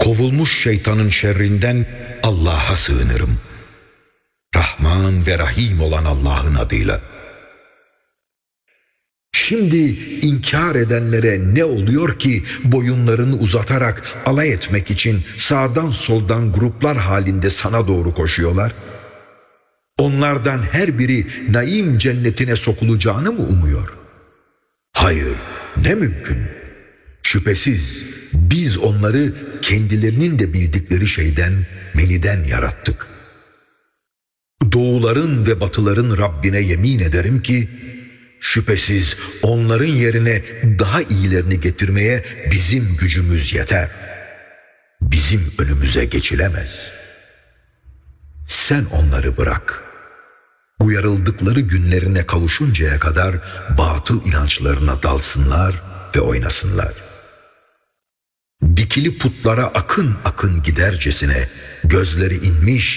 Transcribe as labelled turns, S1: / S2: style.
S1: kovulmuş şeytanın şerrinden Allah'a sığınırım. Rahman ve Rahim olan Allah'ın adıyla. Şimdi inkar edenlere ne oluyor ki boyunlarını uzatarak alay etmek için sağdan soldan gruplar halinde sana doğru koşuyorlar? Onlardan her biri naim cennetine sokulacağını mı umuyor? Hayır, ne mümkün. Şüphesiz biz onları kendilerinin de bildikleri şeyden, meniden yarattık. Doğuların ve batıların Rabbine yemin ederim ki, şüphesiz onların yerine daha iyilerini getirmeye bizim gücümüz yeter. Bizim önümüze geçilemez. Sen onları bırak. Uyarıldıkları günlerine kavuşuncaya kadar batıl inançlarına dalsınlar ve oynasınlar. Dikili putlara akın akın gidercesine gözleri inmiş,